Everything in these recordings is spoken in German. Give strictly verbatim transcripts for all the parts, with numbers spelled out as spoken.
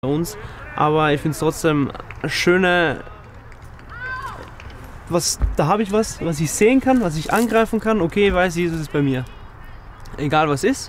bei uns. Aber ich finde es trotzdem schöne, was, da habe ich was, was ich sehen kann, was ich angreifen kann. Okay, weiß Jesus ist bei mir. Egal was ist.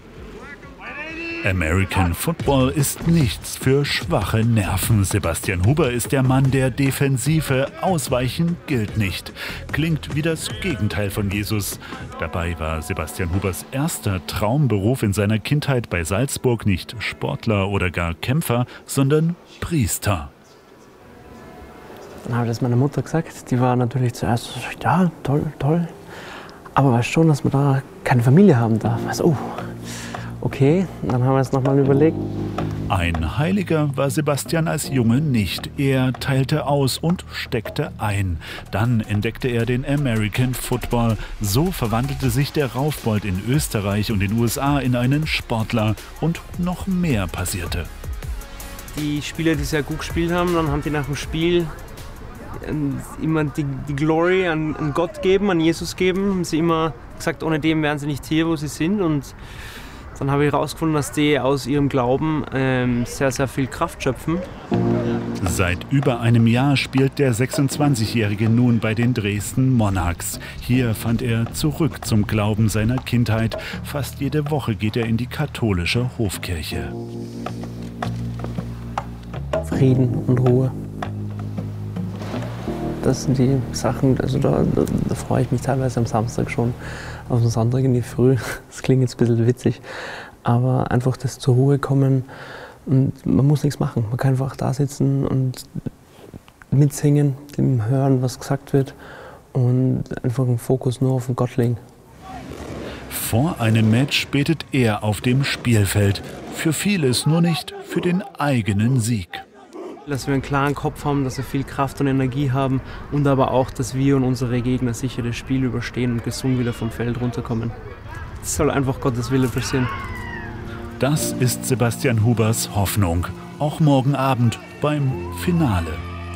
American Football ist nichts für schwache Nerven. Sebastian Huber ist der Mann der Defensive. Ausweichen gilt nicht. Klingt wie das Gegenteil von Jesus. Dabei war Sebastian Hubers erster Traumberuf in seiner Kindheit bei Salzburg nicht Sportler oder gar Kämpfer, sondern Priester. Dann habe ich das meiner Mutter gesagt. Die war natürlich zuerst so, ja, toll, toll. Aber weißt schon, dass man da keine Familie haben darf. Also, oh. Okay, dann haben wir es nochmal überlegt. Ein Heiliger war Sebastian als Junge nicht. Er teilte aus und steckte ein. Dann entdeckte er den American Football. So verwandelte sich der Raufbold in Österreich und den U S A in einen Sportler. Und noch mehr passierte. Die Spieler, die sehr gut gespielt haben, dann haben die nach dem Spiel immer die, die Glory an, an Gott geben, an Jesus geben. Haben sie immer gesagt, ohne dem wären sie nicht hier, wo sie sind. Und dann habe ich herausgefunden, dass die aus ihrem Glauben ähm, sehr, sehr viel Kraft schöpfen. Seit über einem Jahr spielt der sechsundzwanzigjährige nun bei den Dresden Monarchs. Hier fand er zurück zum Glauben seiner Kindheit. Fast jede Woche geht er in die katholische Hofkirche. Frieden und Ruhe. Das sind die Sachen, also da, da, da freue ich mich teilweise am Samstag schon auf den Sonntag in die Früh. Das klingt jetzt ein bisschen witzig, aber einfach das zur Ruhe kommen und man muss nichts machen. Man kann einfach da sitzen und mitsingen, dem hören, was gesagt wird und einfach den Fokus nur auf den Gott legen. Vor einem Match betet er auf dem Spielfeld. Für vieles, nur nicht für den eigenen Sieg. Dass wir einen klaren Kopf haben, dass wir viel Kraft und Energie haben und aber auch, dass wir und unsere Gegner sicher das Spiel überstehen und gesund wieder vom Feld runterkommen. Das soll einfach Gottes Wille passieren. Das ist Sebastian Hubers Hoffnung. Auch morgen Abend beim Finale.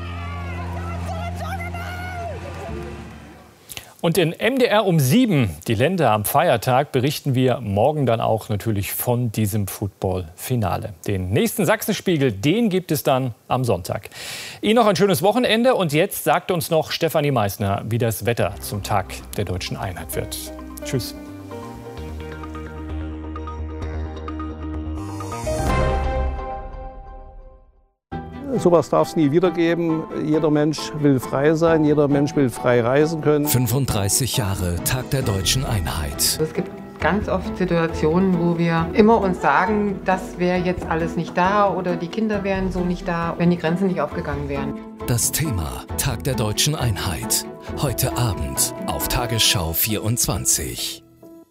Und in M D R um sieben, die Länder am Feiertag, berichten wir morgen dann auch natürlich von diesem Football-Finale. Den nächsten Sachsenspiegel, den gibt es dann am Sonntag. Ihnen noch ein schönes Wochenende und jetzt sagt uns noch Stefanie Meissner, wie das Wetter zum Tag der Deutschen Einheit wird. Tschüss. Sowas darf es nie wieder geben. Jeder Mensch will frei sein, jeder Mensch will frei reisen können. fünfunddreißig Jahre Tag der Deutschen Einheit. Es gibt ganz oft Situationen, wo wir immer uns sagen, das wäre jetzt alles nicht da oder die Kinder wären so nicht da, wenn die Grenzen nicht aufgegangen wären. Das Thema Tag der Deutschen Einheit. Heute Abend auf Tagesschau vierundzwanzig.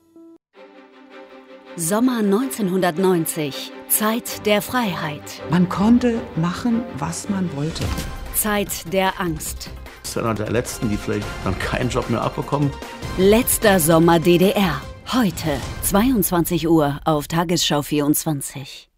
Sommer neunzehnhundertneunzig. Zeit der Freiheit. Man konnte machen, was man wollte. Zeit der Angst. Das ist einer der Letzten, die vielleicht dann keinen Job mehr abbekommen. Letzter Sommer D D R. Heute, zweiundzwanzig Uhr auf Tagesschau vierundzwanzig.